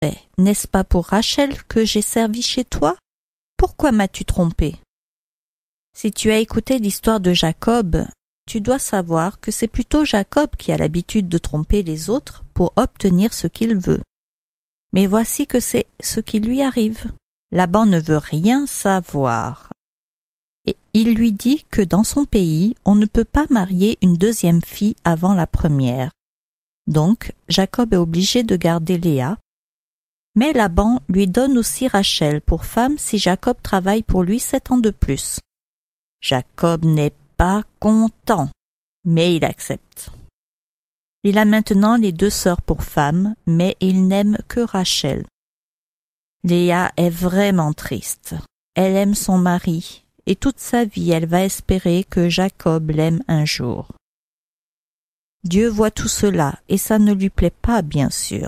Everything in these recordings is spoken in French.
fait? N'est-ce pas pour Rachel que j'ai servi chez toi? Pourquoi m'as-tu trompé? Si tu as écouté l'histoire de Jacob, tu dois savoir que c'est plutôt Jacob qui a l'habitude de tromper les autres pour obtenir ce qu'il veut. Mais voici que c'est ce qui lui arrive. Laban ne veut rien savoir. Et il lui dit que dans son pays, on ne peut pas marier une deuxième fille avant la première. Donc, Jacob est obligé de garder Léa. Mais Laban lui donne aussi Rachel pour femme si Jacob travaille pour lui 7 ans de plus. Jacob n'est pas content, mais il accepte. Il a maintenant les 2 sœurs pour femmes, mais il n'aime que Rachel. Léa est vraiment triste. Elle aime son mari, et toute sa vie elle va espérer que Jacob l'aime un jour. Dieu voit tout cela, et ça ne lui plaît pas, bien sûr.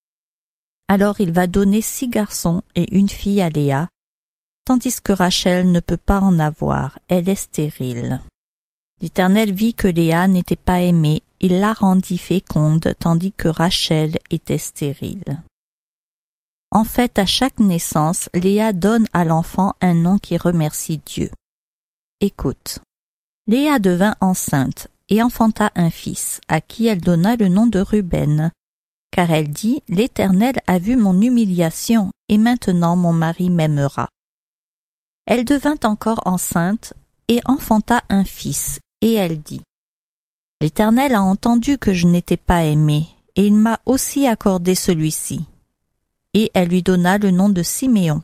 Alors il va donner 6 garçons et une fille à Léa, tandis que Rachel ne peut pas en avoir, elle est stérile. L'Éternel vit que Léa n'était pas aimée, il la rendit féconde, tandis que Rachel était stérile. En fait, à chaque naissance, Léa donne à l'enfant un nom qui remercie Dieu. Écoute. Léa devint enceinte et enfanta un fils, à qui elle donna le nom de Ruben, car elle dit « L'Éternel a vu mon humiliation, et maintenant mon mari m'aimera. » Elle devint encore enceinte et enfanta un fils, et elle dit « L'Éternel a entendu que je n'étais pas aimée, et il m'a aussi accordé celui-ci. » Et elle lui donna le nom de Siméon.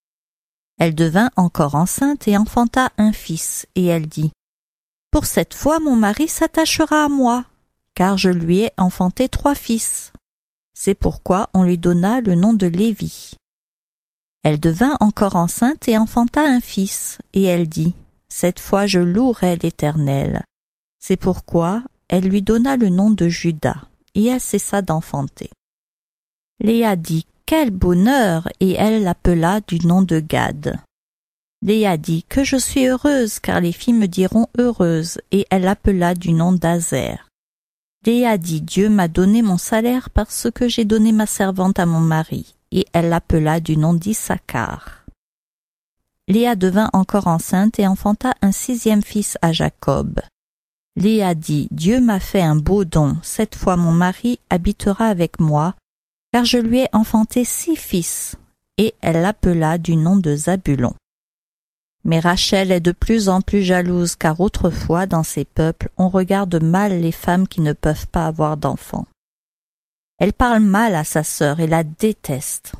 Elle devint encore enceinte et enfanta un fils, et elle dit « Pour cette fois mon mari s'attachera à moi, car je lui ai enfanté 3 fils. » C'est pourquoi on lui donna le nom de Lévi. Elle devint encore enceinte et enfanta un fils, et elle dit « Cette fois je louerai l'Éternel. » C'est pourquoi elle lui donna le nom de Juda, et elle cessa d'enfanter. Léa dit « Quel bonheur !» et elle l'appela du nom de Gad. Léa dit « Que je suis heureuse, car les filles me diront heureuse » et elle l'appela du nom d'Azer. Léa dit « Dieu m'a donné mon salaire parce que j'ai donné ma servante à mon mari » et elle l'appela du nom d'Issachar. Léa devint encore enceinte et enfanta un 6e fils à Jacob. Léa dit « Dieu m'a fait un beau don, cette fois mon mari habitera avec moi, car je lui ai enfanté 6 fils, et elle l'appela du nom de Zabulon. Mais Rachel est de plus en plus jalouse, car autrefois, dans ces peuples, on regarde mal les femmes qui ne peuvent pas avoir d'enfants. Elle parle mal à sa sœur et la déteste.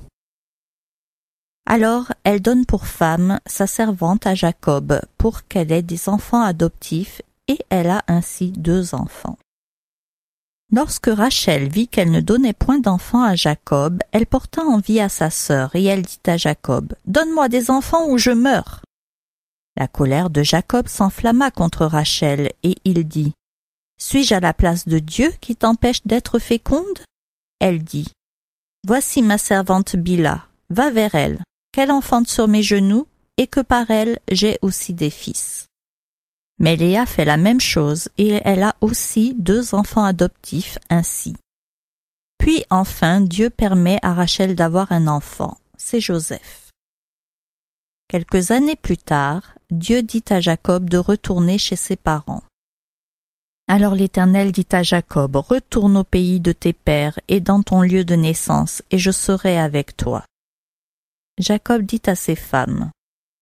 Alors, elle donne pour femme sa servante à Jacob, pour qu'elle ait des enfants adoptifs, et elle a ainsi 2 enfants. Lorsque Rachel vit qu'elle ne donnait point d'enfants à Jacob, elle porta envie à sa sœur, et elle dit à Jacob, « Donne-moi des enfants ou je meurs. » La colère de Jacob s'enflamma contre Rachel, et il dit, « Suis-je à la place de Dieu qui t'empêche d'être féconde ?» Elle dit, « Voici ma servante Bila, va vers elle, qu'elle enfante sur mes genoux, et que par elle j'ai aussi des fils. » Mais Léa fait la même chose, et elle a aussi 2 enfants adoptifs ainsi. Puis enfin Dieu permet à Rachel d'avoir un enfant, c'est Joseph. Quelques années plus tard, Dieu dit à Jacob de retourner chez ses parents. Alors l'Éternel dit à Jacob, « Retourne au pays de tes pères et dans ton lieu de naissance, et je serai avec toi. » Jacob dit à ses femmes,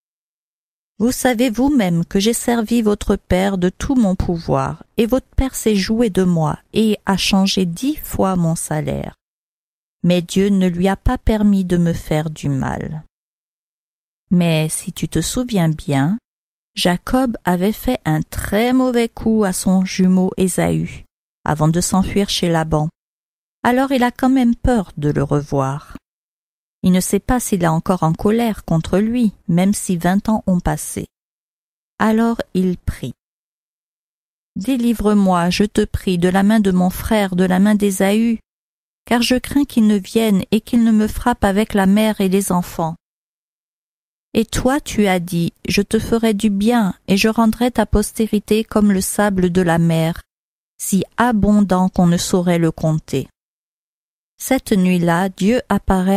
« Vous savez vous-même que j'ai servi votre père de tout mon pouvoir, et votre père s'est joué de moi et a changé 10 fois mon salaire. Mais Dieu ne lui a pas permis de me faire du mal. Mais si tu te souviens bien, Jacob avait fait un très mauvais coup à son jumeau Ésaü, avant de s'enfuir chez Laban. Alors il a quand même peur de le revoir. Il ne sait pas s'il est encore en colère contre lui, même si 20 ans ont passé. Alors il prie. « Délivre-moi, je te prie, de la main de mon frère, de la main d'Ésaü, car je crains qu'il ne vienne et qu'il ne me frappe avec la mère et les enfants. Et toi tu as dit, je te ferai du bien et je rendrai ta postérité comme le sable de la mer, si abondant qu'on ne saurait le compter. Cette nuit-là, Dieu apparaît